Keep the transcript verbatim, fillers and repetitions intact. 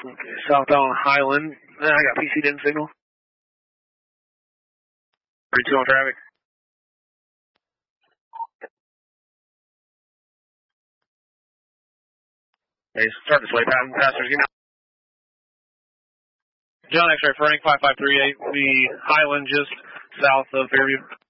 Okay, southbound Highland. I got P C didn't signal. three two on traffic. Hey, start this way, passengers. Get John X-ray, Frank five five three eight, the Highland just south of Fairview.